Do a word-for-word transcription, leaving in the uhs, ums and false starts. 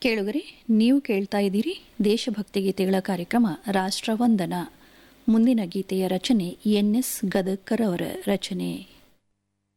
ಕೇಳುಗರೆ, ನೀವು ಕೇಳ್ತಾ ಇದ್ದೀರಿ ದೇಶಭಕ್ತಿ ಗೀತೆಗಳ ಕಾರ್ಯಕ್ರಮ ರಾಷ್ಟ್ರವಂದನ. ಮುಂದಿನ ಗೀತೆಯ ರಚನೆ ಎನ್ ಎಸ್ ಗದಕ್ಕರ್ ಅವರ ರಚನೆ.